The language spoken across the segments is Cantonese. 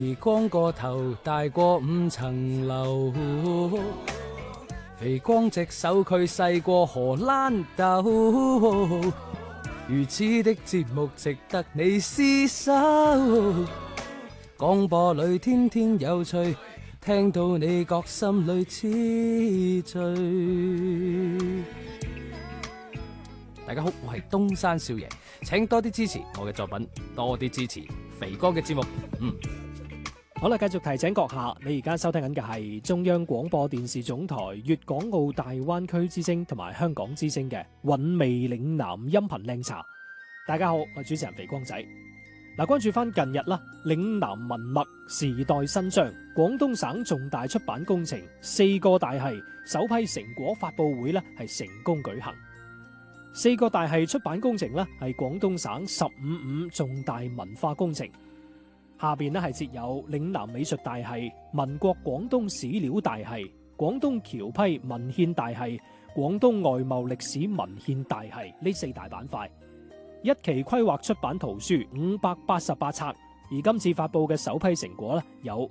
而光個頭大過5層樓，肥光隻手佢細過荷蘭豆，如此的節目值得你廝守。廣播裏天天有趣，聽到你覺心裏痴醉。大家好，我係東山少爺，請多啲支持我嘅作品，多啲支持肥哥嘅節目。 好啦，繼續提醒閣下，你而家收聽緊嘅係中央廣播電視總台粵港澳大灣區之聲同埋香港之聲嘅韻味嶺南音頻靚茶。大家好，我係主持人肥光仔。嗱，關注翻近日啦，嶺南文脈時代新章，廣東省重大出版工程4個大系首批成果發佈會呢係成功舉行。4個大系出版工程呢係廣東省15重大文化工程。下邊呢係設有嶺南美術大系、民國廣東史料大系、廣東僑批文獻大系、廣東外貿歷史文獻大系呢4大板塊。一期規劃出版圖書588冊，而今次發佈嘅首批成果呢有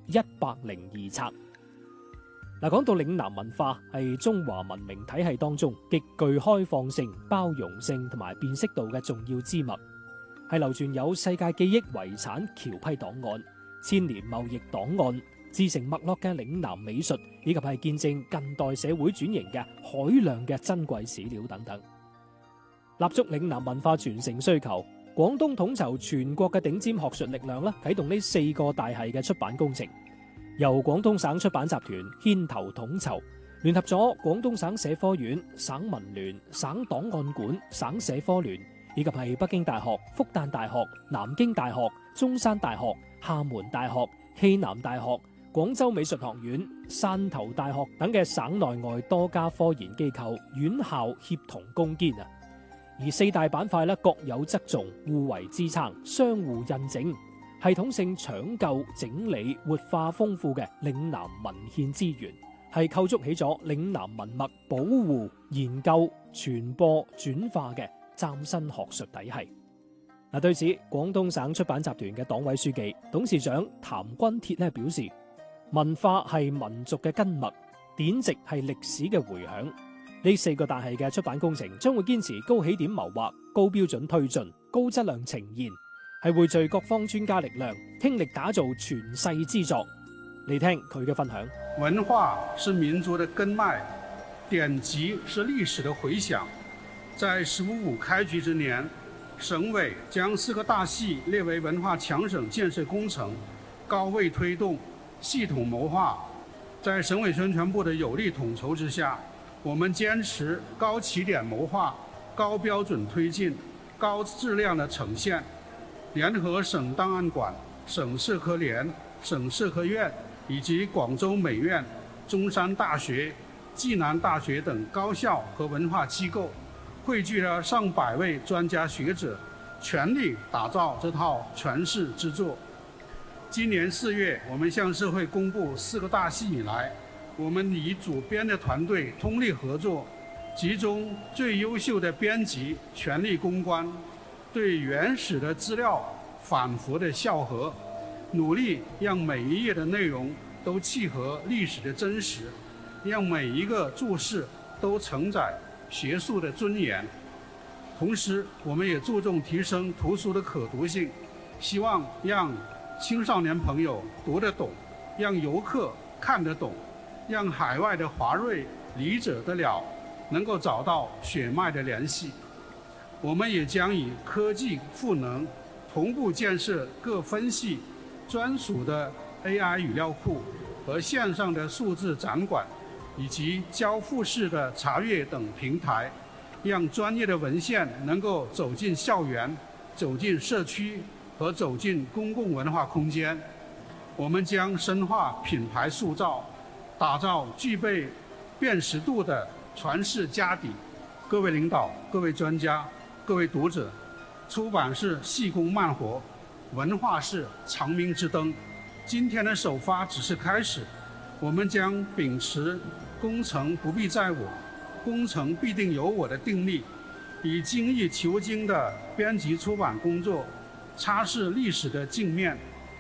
102冊。嗱，講到嶺南文化係中華文明體系當中極具開放性、包容性同埋辨識度嘅重要之物。係流傳有世界記憶遺產僑批檔案、千年貿易檔案、自成脈絡嘅嶺南美術，以及係見證近代社會轉型嘅海量嘅珍貴史料等等。立足嶺南文化傳承需求，廣東統籌全國嘅頂尖學術力量啦，啟動呢4個大系嘅出版工程，由廣東省出版集團牽頭統籌，聯合咗廣東省社科院、省文聯、省檔案館、省社科聯，以及係北京大學、復旦大學、南京大學、中山大學、廈門大學、暨南大學、廣州美術學院、汕頭大學等嘅省內外多家科研機構、院校協同攻堅啊！而4大板塊咧各有側重，互為支撐，相互印證，系統性搶救、整理、活化豐富嘅嶺南文獻資源，係構築起咗嶺南文脈保護、研究、傳播、轉化嘅嶄新學術體系。嗱，對此，廣東省出版集團嘅黨委書記、董事長譚君鐵咧表示，文化係民族嘅根脈，典籍係歷史嘅回響。呢4個大系嘅出版工程將會堅持高起點謀劃、高標準推進、高質量呈現，係匯聚各方專家力量，傾力打造傳世之作。嚟聽佢嘅分享。 文化是民族的根脈，典籍是歷史的回響。在15.5開局之年，省委將4個大系列為文化強省建設工程，高位推動，系統謀劃。在省委宣傳部的有力統籌之下，我們堅持高起點謀劃、高標準推進、高質量的呈現，聯合省檔案館、省社科聯、省社科院以及廣州美院、中山大學、暨南大學等高校和文化機構，匯聚了上百位專家學者，全力打造這套傳世之作。今年4月，我們向社會公布4個大系以來，我們與主編的團隊通力合作，集中最優秀的編輯，全力攻關，對原始的資料反覆的校核，努力讓每一頁的內容都契合歷史的真實，讓每一個注釋都承載學術的尊嚴。同時，我們也注重提升圖書的可讀性，希望讓青少年朋友讀得懂，讓遊客看得懂，讓海外的華裔理解得了，能夠找到血脈的聯繫。我們也將以科技賦能，同步建設各分系專屬的 AI 語料庫和線上的數字展館，以及交付式的查閱等平台，讓專業的文獻能夠走進校園、走進社區和走進公共文化空間。我們將深化品牌塑造，打造具備辨識度的傳世家底。各位領導、各位專家、各位讀者，出版是細工慢活，文化是長明之燈。今天的首發只是開始，我們將秉持工程不必在我，工程必定有我的定力，以精益求精的編輯出版工作，擦拭歷史的鏡面，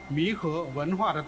弥合文化的